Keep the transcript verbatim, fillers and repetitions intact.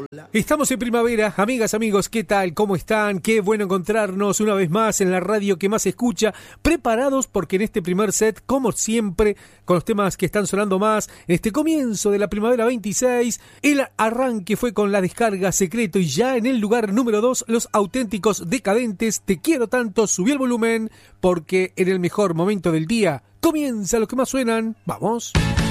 Estamos en primavera, amigas, amigos, ¿qué tal? ¿Cómo están? Qué bueno encontrarnos una vez más en la radio que más se escucha, preparados porque en este primer set, como siempre, con los temas que están sonando más, en este comienzo de la primavera veintiséis, el arranque fue con La Descarga, Secreto, y ya en el lugar número dos, Los Auténticos Decadentes, Te Quiero Tanto, subí el volumen, porque en el mejor momento del día, comienza lo que más suenan, ¡vamos!